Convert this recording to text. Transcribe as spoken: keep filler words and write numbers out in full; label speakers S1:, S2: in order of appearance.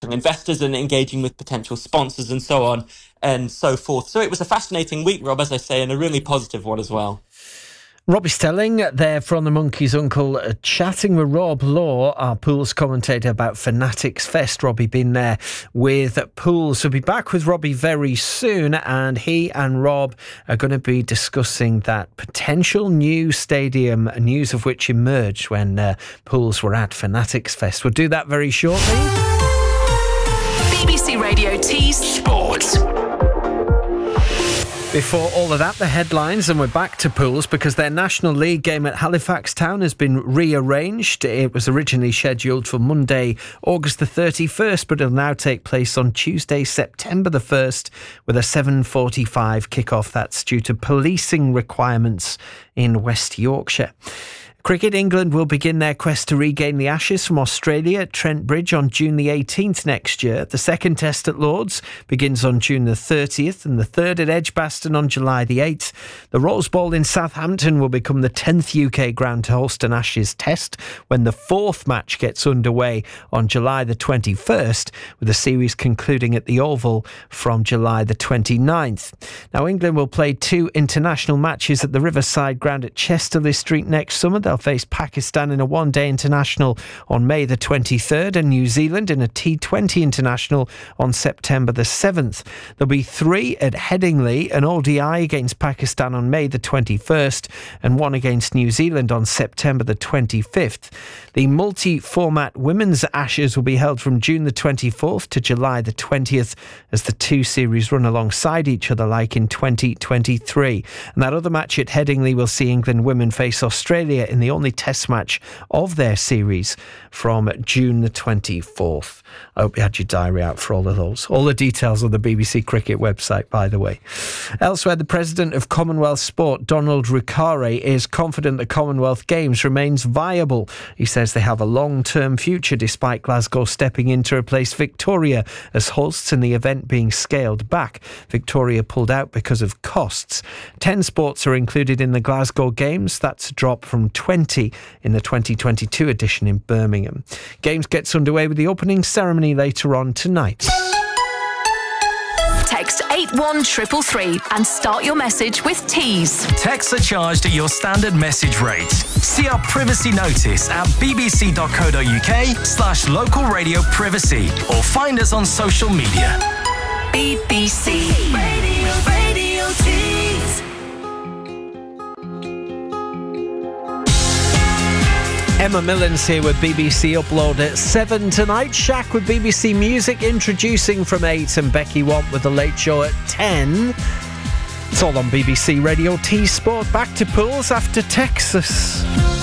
S1: from investors and engaging with potential sponsors and so on and so forth. So it was a fascinating week, Rob, as I say, and a really positive one as well.
S2: Robbie Stelling there from the Monkey's Uncle, uh, chatting with Rob Law, our pools commentator, about Fanatics Fest. Robbie been there with pools. We'll be back with Robbie very soon, and he and Rob are going to be discussing that potential new stadium, news of which emerged when uh, pools were at Fanatics Fest. We'll do that very shortly.
S3: B B C Radio Tees Sports.
S2: Before all of that, the headlines, and we're back to pools because their National League game at Halifax Town has been rearranged. It was originally scheduled for Monday, August the thirty-first, but it'll now take place on Tuesday, September the first, with a seven forty-five kickoff. That's due to policing requirements in West Yorkshire. Cricket England will begin their quest to regain the Ashes from Australia at Trent Bridge on June the eighteenth next year. The second test at Lords begins on June the thirtieth and the third at Edgbaston on July the eighth. The Rose Bowl in Southampton will become the tenth U K ground to host an Ashes test when the fourth match gets underway on July the twenty-first, with the series concluding at the Oval from July the twenty-ninth. Now, England will play two international matches at the Riverside Ground at Chesterley Street next summer. They'll face Pakistan in a one-day international on May the twenty-third and New Zealand in a T twenty international on September the seventh. There'll be three at Headingley, an O D I against Pakistan on May the twenty-first and one against New Zealand on September the twenty-fifth. The multi-format Women's Ashes will be held from June the twenty-fourth to July the twentieth as the two series run alongside each other like in twenty twenty-three. And that other match at Headingley will see England women face Australia in the only test match of their series from June the twenty-fourth. I hope you had your diary out for all of those. All the details on the B B C Cricket website, by the way. Elsewhere, the President of Commonwealth Sport, Donald Rucari, is confident the Commonwealth Games remains viable. He says they have a long-term future despite Glasgow stepping in to replace Victoria as hosts and the event being scaled back. Victoria pulled out because of costs. Ten sports are included in the Glasgow Games. That's a drop from twenty in the twenty twenty-two edition in Birmingham. Games gets underway with the opening ceremony later on tonight.
S3: Text eight one three three three and start your message with Tees.
S4: Texts are charged at your standard message rate. See our privacy notice at bbc.co.uk slash local radio privacy or find us on social media.
S3: B B C Radio, Radio Tees.
S2: Emma Millen's here with B B C Upload at seven tonight. Shaq with B B C Music introducing from eight, and Becky Watt with The Late Show at ten. It's all on B B C Radio T Sport. Back to pools after Texas.